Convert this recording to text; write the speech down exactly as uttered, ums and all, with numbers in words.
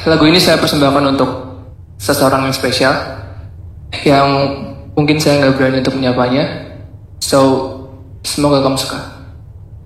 Lagu ini saya persembahkan untuk seseorang yang spesial, yang mungkin saya nggak berani untuk menyapanya. So, semoga kamu suka.